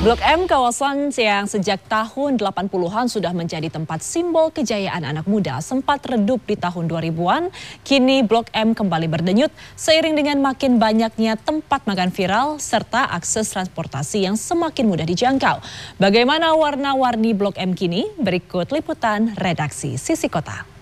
Blok M kawasan yang sejak tahun 80-an sudah menjadi tempat simbol kejayaan anak muda sempat redup di tahun 2000-an. Kini Blok M kembali berdenyut seiring dengan makin banyaknya tempat makan viral serta akses transportasi yang semakin mudah dijangkau. Bagaimana warna-warni Blok M kini? Berikut liputan redaksi Sisi Kota.